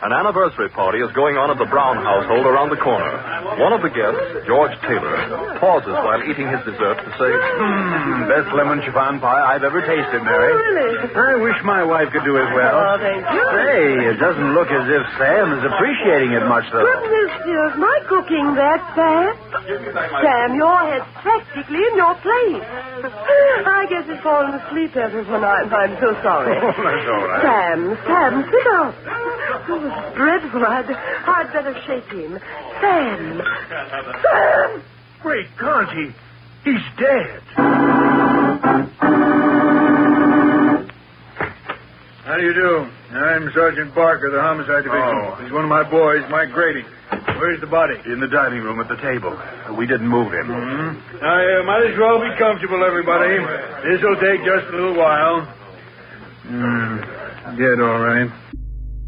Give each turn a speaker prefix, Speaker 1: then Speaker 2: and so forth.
Speaker 1: An anniversary party is going on at the Brown household around the corner. One of the guests, George Taylor, pauses while eating his dessert to say,
Speaker 2: Best lemon chiffon pie I've ever tasted, Mary.
Speaker 3: Oh, really?
Speaker 2: I wish my wife could do as well.
Speaker 3: Oh, thank you.
Speaker 2: Say, it doesn't look as if Sam is appreciating it much, though.
Speaker 3: Goodness, dear, my cooking that fast. Sam, your head's practically in your plate. I guess he's fallen asleep everyone. I'm so sorry.
Speaker 2: Oh, that's all right.
Speaker 3: Sam, sit up. Oh, it's dreadful. I'd better shake him. Sam!
Speaker 2: Great Conti, he's dead. How do you do? I'm Sergeant Barker, the Homicide Division.
Speaker 4: Oh.
Speaker 2: He's one of my boys, Mike Grady. Where's the body?
Speaker 4: In the dining room at the table. We didn't move him.
Speaker 2: Mm-hmm. Now, might as well be comfortable, everybody. This'll take just a little while. Dead, all right.